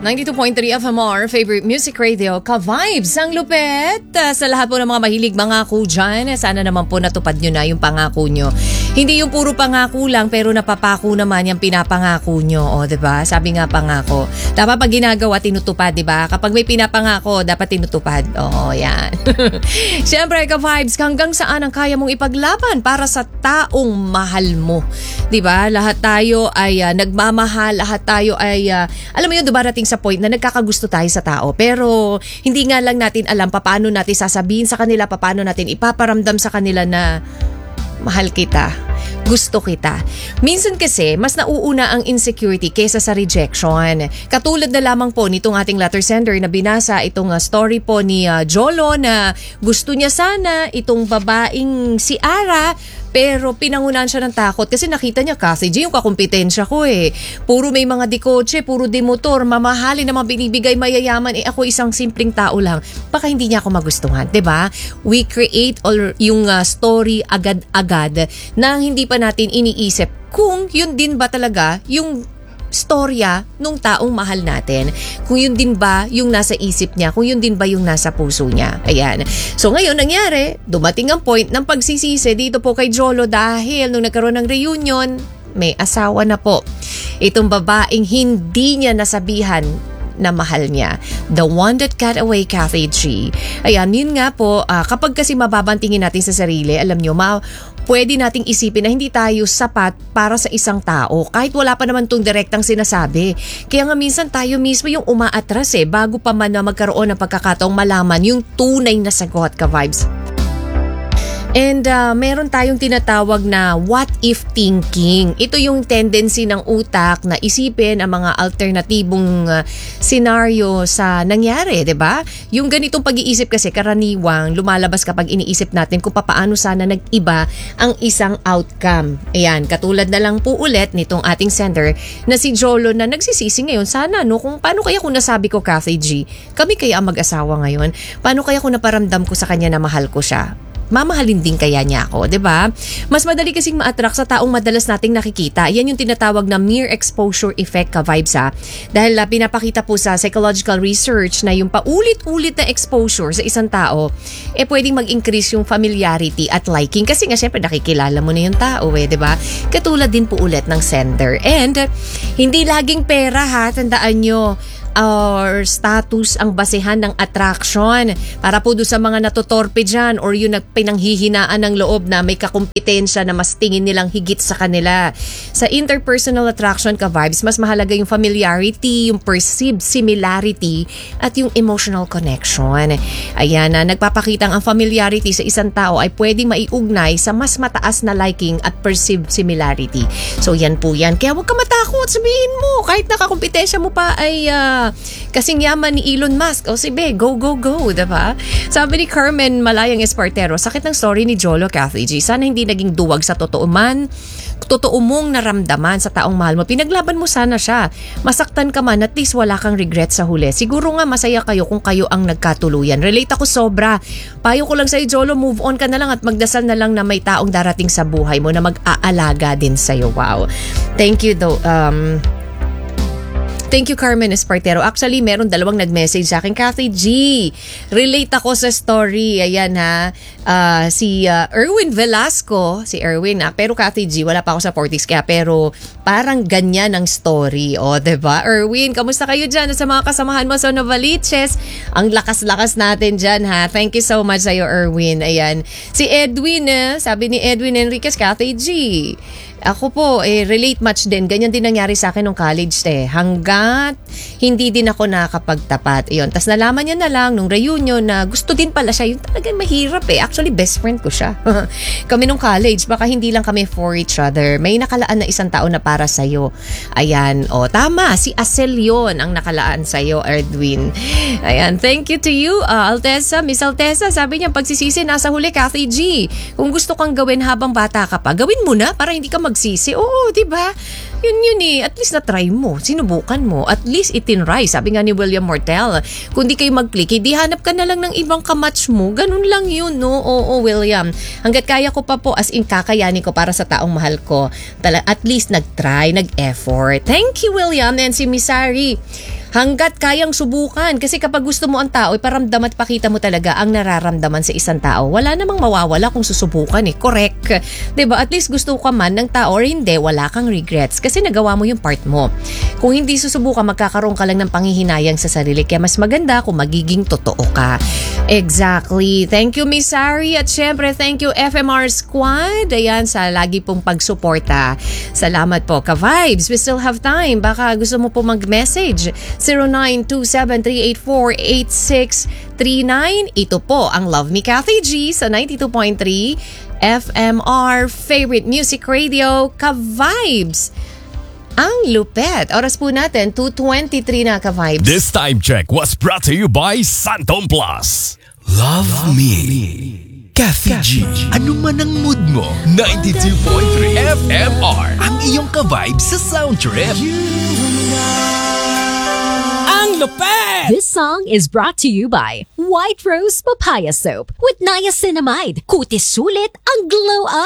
92.3 FMR, favorite music radio, ka-vibes ang lupet. Sa lahat po ng mga mahilig mangako dyan, sana naman po natupad nyo na yung pangako nyo. Hindi yung puro pangako lang pero napapako naman yung pinapangako nyo. O, diba? Sabi nga pangako. Dapat pag ginagawa, tinutupad, diba? Kapag may pinapangako, dapat tinutupad. Oo, yan. Siyempre, ka-vibes, hanggang saan ang kaya mong ipaglaban para sa taong mahal mo? Diba? Lahat tayo ay nagmamahal, lahat tayo ay, alam mo yun, dumarating sa point na nagkakagusto tayo sa tao pero hindi nga lang natin alam paano natin sasabihin sa kanila, paano natin ipaparamdam sa kanila na mahal kita, gusto kita. Minsan kasi mas nauuna ang insecurity kaysa sa rejection. Katulad na lamang po nitong ating letter sender na binasa itong story po ni Jolo na gusto niya sana itong babaeng si Ara pero pinangunahan siya ng takot kasi nakita niya kasi yung kakumpetensya ko eh. Puro may mga di-kotse, puro di-motor, mamahalin na mga binibigay mayayaman. Eh ako isang simpleng tao lang. Baka hindi niya ako magustuhan, 'di ba? We create yung story agad-agad na hindi pa natin iniisip kung yun din ba talaga yung storya nung taong mahal natin. Kung yun din ba yung nasa isip niya, kung yun din ba yung nasa puso niya. Ayan. So ngayon nangyari, dumating ang point ng pagsisisi dito po kay Jolo dahil nung nagkaroon ng reunion, may asawa na po. Itong babaeng hindi niya nasabihan na mahal niya. The one that got away, Kathy G. Ayan, yun nga po, kapag kasi mababantingin natin sa sarili, alam nyo, pwede nating isipin na hindi tayo sapat para sa isang tao kahit wala pa naman tong direktang sinasabi. Kaya nga minsan tayo mismo yung umaatras bago pa man na magkaroon ng pagkakataong malaman yung tunay na sagot, ka-vibes. And meron tayong tinatawag na what if thinking. Ito yung tendency ng utak na isipin ang mga alternatibong senaryo sa nangyari, 'di ba? Yung ganitong pag-iisip kasi karaniwang lumalabas kapag iniisip natin kung paano sana nag-iba ang isang outcome. Ayan, katulad na lang po ulit nitong ating sender na si Jolo na nagsisisi ngayon. Sana kung paano kaya kung nasabi ko, Kathy G, kami kaya ang mag-asawa ngayon? Paano kaya kung naparamdam ko sa kanya na mahal ko siya? Mamahalin din kaya niya ako, 'di ba? Mas madali kasing ma-attract sa taong madalas nating nakikita. Yan yung tinatawag na mere exposure effect, ka-vibes ha. Dahil pinapakita po sa psychological research na yung paulit-ulit na exposure sa isang tao, pwedeng mag-increase yung familiarity at liking kasi nga syempre nakikilala mo na yung tao 'di ba? Katulad din po ulit ng sender. And hindi laging pera ha, tandaan nyo. Or status ang basehan ng attraction para po doon sa mga natotorpe dyan or yung pinanghihinaan ng loob na may kakumpetensya na mas tingin nilang higit sa kanila. Sa interpersonal attraction, ka-vibes, mas mahalaga yung familiarity, yung perceived similarity at yung emotional connection. Ayan na, nagpapakita ang familiarity sa isang tao ay pwedeng maiugnay sa mas mataas na liking at perceived similarity. So yan po yan. Kaya huwag ka matakot, sabihin mo kahit nakakumpetensya mo pa ay kasing yaman ni Elon Musk. O sige, go, go, go, diba? Sabi ni Carmen Malayang Espartero, sakit ng story ni Jolo, Kathy G. Sana hindi naging duwag sa totoo mong naramdaman sa taong mahal mo. Pinaglaban mo sana siya. Masaktan ka man, at least wala kang regret sa huli. Siguro nga masaya kayo kung kayo ang nagkatuluyan. Relate ako sobra. Payo ko lang sa'yo, Jolo, move on ka na lang at magdasal na lang na may taong darating sa buhay mo na mag-aalaga din sa'yo. Wow. Thank you though. Thank you, Carmen Espartero. Actually, meron dalawang nag-message sa akin. Kathy G, relate ako sa story. Ayan ha. Si Erwin Velasco. Si Erwin pero Kathy G, wala pa ako sa 40s kaya pero parang ganyan ang story. O, diba? Erwin, kamusta kayo dyan sa mga kasamahan mo sa Novaliches? Ang lakas-lakas natin dyan ha. Thank you so much sa'yo, Erwin. Ayan. Si Edwin, sabi ni Edwin Enriquez, Kathy G, ako po, relate much din. Ganyan din nangyari sa akin nung college hanggat hindi din ako nakakapagtapat. Ayun. Tapos nalaman niya na lang nung reunion na gusto din pala siya. Yung talagang mahirap Actually, best friend ko siya. Kami nung college, baka hindi lang kami for each other. May nakalaan na isang tao na para sa'yo. Ayan. O, tama. Si Asel yun ang nakalaan sa'yo, Edwin. Ayan. Thank you to you, Altesa. Miss Altesa, sabi niya, pagsisisi, nasa huli, Kathy G. Kung gusto kang gawin habang bata ka pa, gawin mo na para hindi ka magsisi. Oo, di ba? Yun At least na-try mo. Sinubukan mo. At least itinry. Sabi nga ni William Mortel, kung di kayo mag-click, di hanap ka na lang ng ibang kamatch mo. Ganun lang yun, no? Oo, William. Hanggat kaya ko pa po, as in kakayanin ko para sa taong mahal ko. At least nag-try, nag-effort. Thank you, William. And si Misari, Hanggat kayang subukan. Kasi kapag gusto mo ang tao, iparamdam at pakita mo talaga ang nararamdaman sa isang tao. Wala namang mawawala kung susubukan eh. Correct. 'Di ba? At least gusto ka man ng tao or hindi, wala kang regrets. Kasi nagawa mo yung part mo. Kung hindi susubukan, magkakaroon ka lang ng panghihinayang sa sarili. Kaya mas maganda kung magiging totoo ka. Exactly. Thank you, Miss Sari. At syempre, thank you, FMR Squad. Ayan, sa lagi pong pagsuporta. Salamat po. Ka-Vibes, we still have time. Baka gusto mo po mag-message. 0927-384-8639. Ito po ang Love Me Kathy G sa 92.3 FMR Favorite Music Radio. Ka-Vibes. Ang lupet. Oras po natin, 2:23 na, Ka-Vibes. This time check was brought to you by Santom Plus. Love me. Kathy G. Ano man ang mood mo, 92.3 FMR. Ang iyong ka-vibes sa sound trip. Ang lupet! This song is brought to you by White Rose Papaya Soap with niacinamide. Kutis sulit ang glow up.